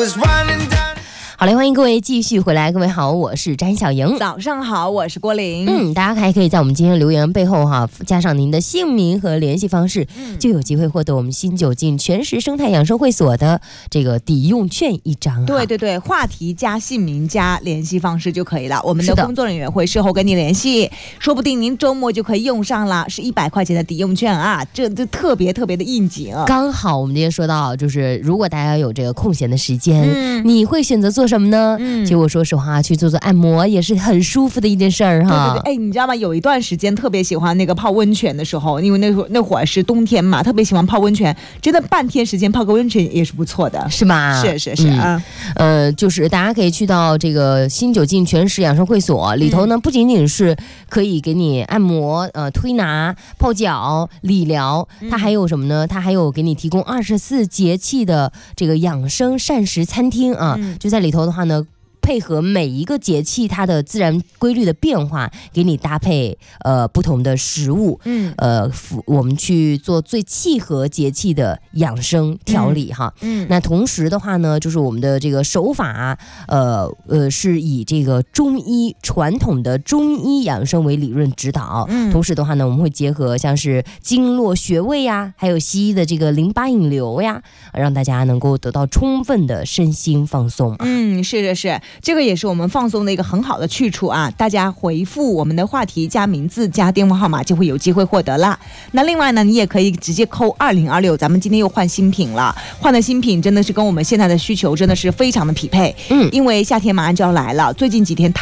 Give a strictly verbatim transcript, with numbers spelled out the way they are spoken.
好嘞，欢迎各位继续回来。各位好，我是詹小莹。 早上好，我是郭玲。 嗯，大家还可以在我们今天留言背后哈，加上您的姓名和联系方式， 嗯、 就有机会获得我们新九进全食生态养生会所的这个抵用券一张。 对对对，话题加姓名加联系方式就可以了。我们的工作人员会事后跟你联系，说不定您周末就可以用上了，是一百块钱的抵用券啊，这这特别特别的应景。 刚好我们今天说到，就是如果大家有这个空闲的时间， 嗯、 你会选择做什么呢？嗯，其实我说实话，去做做按摩也是很舒服的一件事儿哈。 对对对，哎，你知道吗？有一段时间特别喜欢那个泡温泉的时候，因为那会那会儿是冬天嘛，特别喜欢泡温泉，真的半天时间泡个温泉也是不错的， 是吧？ 是是是啊、 嗯，呃，就是大家可以去到这个新九进全食养生会所里头呢，不仅仅是可以给你按摩、呃推拿、泡脚、理疗，它还有什么呢？它还有给你提供二十四节气的这个养生膳食餐厅啊， 嗯、 就在里头的话呢。配合每一个节气它的自然规律的变化，给你搭配呃不同的食物，嗯，呃，我们去做最契合节气的养生调理哈，嗯，那同时的话呢，就是我们的这个手法，呃呃，是以这个中医传统的中医养生为理论指导，嗯，同时的话呢，我们会结合像是经络穴位呀，还有西医的这个淋巴引流呀，让大家能够得到充分的身心放松。 嗯，是是是。这个也是我们放松的一个很好的去处啊！大家回复我们的话题加名字加电话号码就会有机会获得啦。那另外呢，你也可以直接扣二零二六，咱们今天又换新品了，换的新品真的是跟我们现在的需求真的是非常的匹配。嗯，因为夏天马上就要来了，最近几天